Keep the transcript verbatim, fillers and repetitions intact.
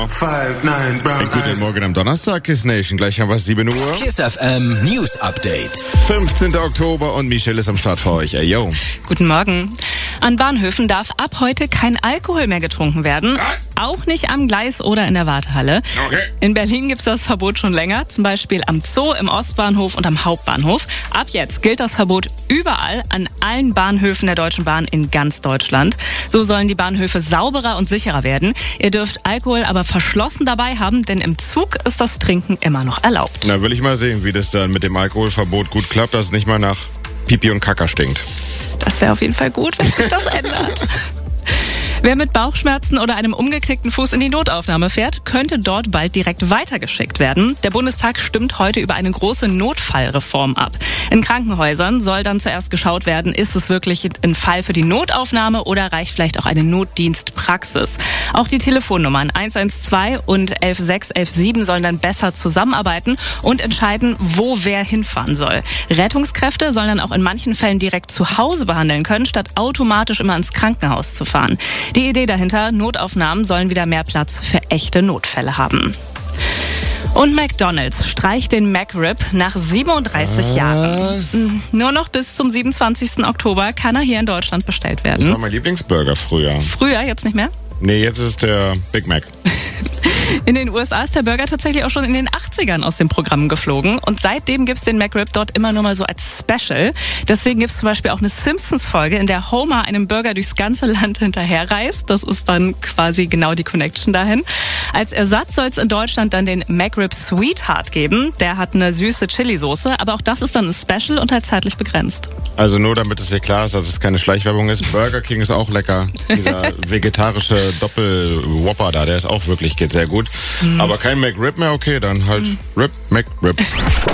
Genau. Guten Morgen am Donnerstag, Kiss Nation. Gleich haben wir sieben Uhr. Kiss F M News Update. fünfzehnten Oktober und Michelle ist am Start für euch. Ey, yo. Guten Morgen. An Bahnhöfen darf ab heute kein Alkohol mehr getrunken werden. Auch nicht am Gleis oder in der Wartehalle. Okay. In Berlin gibt es das Verbot schon länger. Zum Beispiel am Zoo, im Ostbahnhof und am Hauptbahnhof. Ab jetzt gilt das Verbot überall an allen Bahnhöfen der Deutschen Bahn in ganz Deutschland. So sollen die Bahnhöfe sauberer und sicherer werden. Ihr dürft Alkohol aber verschlossen dabei haben, denn im Zug ist das Trinken immer noch erlaubt. Na, will ich mal sehen, wie das dann mit dem Alkoholverbot gut klappt, dass es nicht mal nach Pipi und Kaka stinkt. Das wäre auf jeden Fall gut, wenn sich das ändert. Wer mit Bauchschmerzen oder einem umgeknickten Fuß in die Notaufnahme fährt, könnte dort bald direkt weitergeschickt werden. Der Bundestag stimmt heute über eine große Notfallreform ab. In Krankenhäusern soll dann zuerst geschaut werden, ist es wirklich ein Fall für die Notaufnahme oder reicht vielleicht auch eine Notdienstpraxis. Auch die Telefonnummern eins eins zwei und elf sechs, elf sieben sollen dann besser zusammenarbeiten und entscheiden, wo wer hinfahren soll. Rettungskräfte sollen dann auch in manchen Fällen direkt zu Hause behandeln können, statt automatisch immer ins Krankenhaus zu fahren. Die Idee dahinter, Notaufnahmen sollen wieder mehr Platz für echte Notfälle haben. Und McDonald's streicht den McRib nach siebenunddreißig Was? Jahren. Nur noch bis zum siebenundzwanzigsten Oktober kann er hier in Deutschland bestellt Das war werden. mein Lieblingsburger früher. Früher, jetzt nicht mehr? Nee, jetzt ist es der Big Mac. In den U S A ist der Burger tatsächlich auch schon in den achtzigern aus dem Programm geflogen. Und seitdem gibt's den McRib dort immer nur mal so als Special. Deswegen gibt's zum Beispiel auch eine Simpsons-Folge, in der Homer einem Burger durchs ganze Land hinterherreist. Das ist dann quasi genau die Connection dahin. Als Ersatz soll's in Deutschland dann den McRib Sweetheart geben. Der hat eine süße Chili-Soße, aber auch das ist dann ein Special und halt zeitlich begrenzt. Also nur damit es hier klar ist, dass es keine Schleichwerbung ist. Burger King ist auch lecker. Dieser vegetarische Doppel-Whopper da, der ist auch wirklich, geht sehr gut. Mhm. Aber kein McRib mehr, okay, dann halt mhm. Rib, McRib.